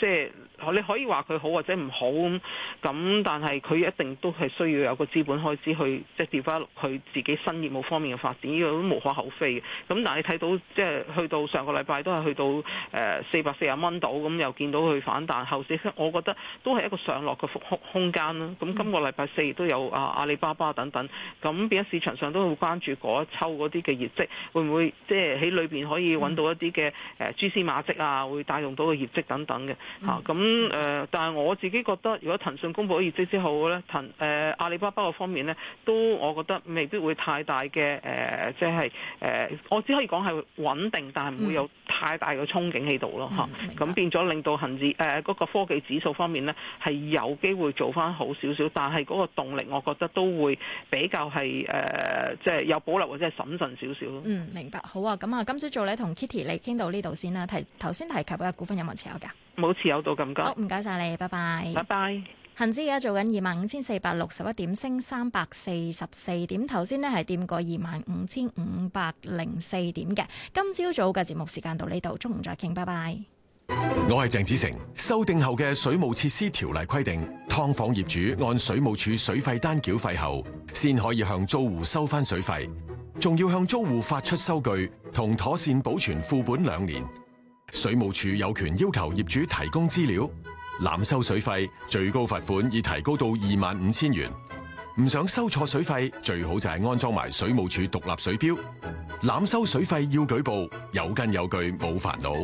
即係你可以話佢好或者唔好咁，但係佢一定都係需要有個資本開支去即係調翻佢自己新業務方面嘅發展，呢個都無可厚非嘅。咁但係你睇到即係去到上個禮拜都係去到440蚊度，咁又見到佢反彈，後市我覺得都係一個上落嘅空間啦。咁今個禮拜四亦都有阿里巴巴等等，咁變咗市場上都會關注嗰一抽嗰啲嘅業績，會唔會即係喺裏邊可以揾到一啲嘅蛛絲馬跡啊，會帶動到個業績等等嘅嚇。咁但係我自己覺得，如果騰訊公佈咗業績之後咧，阿里巴巴個方面咧，都我覺得未必會太大嘅即係我只可以講係穩定，但係唔會有太大嘅憧憬喺度咯嚇。咁變咗令到恆指嗰個科技指數方面咧係有機會做翻好少少，但係嗰個動力我覺得都會比較係即係有保留或者係審慎少少咯。 明白。好啊，咁啊，今朝早咧同 Kitty 你傾到呢度先啦。頭先提及嘅股份有冇持有㗎？ 冇持有到咁高。 好，唔該晒你，拜拜。 拜拜。 恒指而家做緊25,461點，升344點。頭先呢係掂過25,504點嘅。今朝早嘅節目時間到呢度，中午再傾，拜拜。 我係鄭子誠。修訂後嘅水務設施條例規定，劏房業主按水務署水費單繳費後，先可以向租戶收翻水費，仲要向租戶發出收據同妥善保存副本2年。水務署有權要求業主提供資料。濫收水費，最高罰款已提高到25,000元。唔想收錯水費，最好就係安裝埋水務署獨立水錶。濫收水費要舉報，有根有據冇煩惱。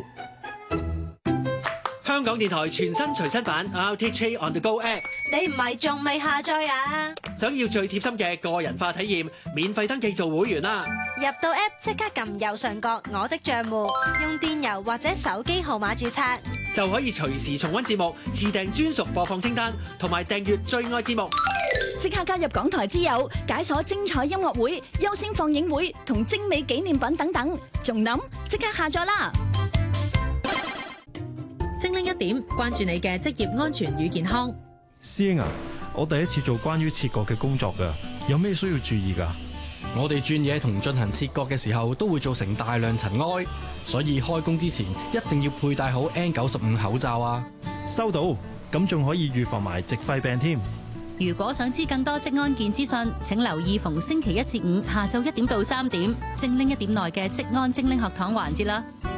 香港電台全新隨身版 RTHK On The Go App， 你唔係仲未下載啊？ 想要最貼心嘅個人化體驗，免費登記做會員啦！ 入到 App 即刻撳右上角我的帳戶，用電郵或者手機號碼註冊， 就可以隨時重溫節目、自訂專屬播放清單，同埋訂閱最愛節目。 即刻加入港台之友，解鎖精彩音樂會、優先放映會同精美紀念品等等，仲諗即刻下載啦！ 精靈一點，關注你嘅職業安全與健康。 師兄啊，我第一次做關於切割嘅工作㗎，有咩需要注意㗎？ 我哋轉嘢同進行切割嘅時候都會造成大量塵埃，所以開工之前一定要佩戴好 N95 口罩啊！ 收到，咁仲可以預防埋矽肺病添。 如果想知更多職安健資訊，請留意逢星期1至5下晝1點到3點，精靈一點內嘅職安精靈學堂環節啦。